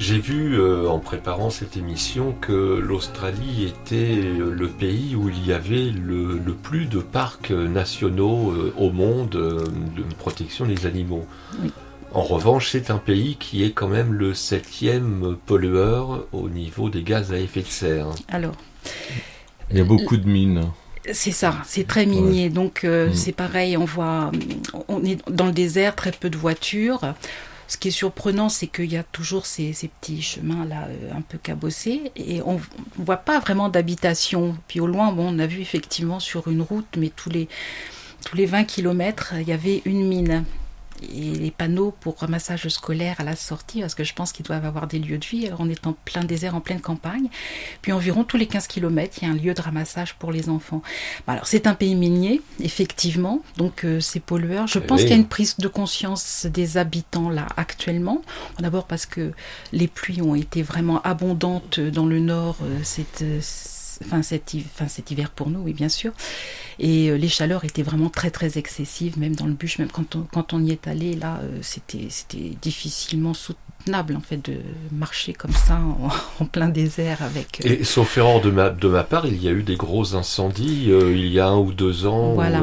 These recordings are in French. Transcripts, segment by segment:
J'ai vu en préparant cette émission que l'Australie était le pays où il y avait le plus de parcs nationaux au monde de protection des animaux. Oui. En revanche, c'est un pays qui est quand même le 7e pollueur au niveau des gaz à effet de serre. Alors, il y a beaucoup de mines. C'est ça, c'est très minier. Donc c'est pareil, on est dans le désert, très peu de voitures. Ce qui est surprenant, c'est qu'il y a toujours ces petits chemins là un peu cabossés et on voit pas vraiment d'habitation. Puis au loin, on a vu effectivement sur une route, mais tous les 20 kilomètres, il y avait une mine. Et les panneaux pour ramassage scolaire à la sortie, parce que je pense qu'ils doivent avoir des lieux de vie. Alors on est en plein désert, en pleine campagne. Puis environ tous les 15 kilomètres, il y a un lieu de ramassage pour les enfants. Alors c'est un pays minier, effectivement, donc c'est pollueur. Je pense qu'il y a une prise de conscience des habitants là actuellement. D'abord parce que les pluies ont été vraiment abondantes dans le nord cet hiver pour nous, oui bien sûr. Et les chaleurs étaient vraiment très très excessives, même dans le bus, même quand on y est allé, là, c'était difficilement soutenable en fait de marcher comme ça en plein désert avec. Et sauf erreur de ma part, il y a eu des gros incendies il y a 1 ou 2 ans. Voilà.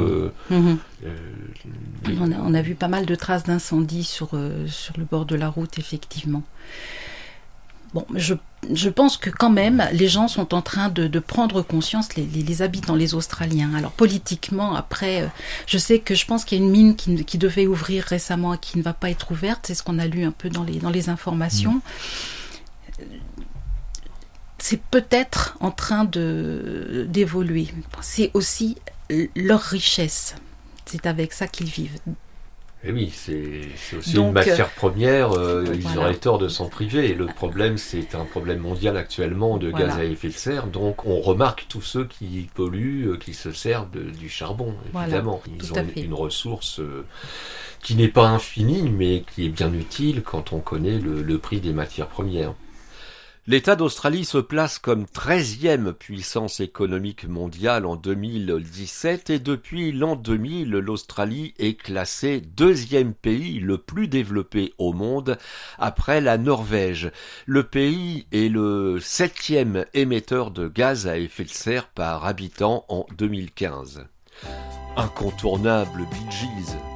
On a vu pas mal de traces d'incendies sur le bord de la route, effectivement. Bon, je pense que quand même, les gens sont en train de prendre conscience, les habitants, les Australiens. Alors politiquement, après, je pense qu'il y a une mine qui devait ouvrir récemment et qui ne va pas être ouverte. C'est ce qu'on a lu un peu dans les informations. C'est peut-être en train d'évoluer. C'est aussi leur richesse. C'est avec ça qu'ils vivent. Et oui, c'est aussi une matière première, ils auraient tort de s'en priver. Le problème, c'est un problème mondial actuellement de gaz à effet de serre, donc on remarque tous ceux qui polluent, qui se servent du charbon, évidemment. Ils ont une ressource qui n'est pas infinie, mais qui est bien utile quand on connaît le prix des matières premières. L'État d'Australie se place comme 13e puissance économique mondiale en 2017 et depuis l'an 2000, l'Australie est classée 2e pays le plus développé au monde après la Norvège. Le pays est le 7e émetteur de gaz à effet de serre par habitant en 2015. Incontournable Bee Gees.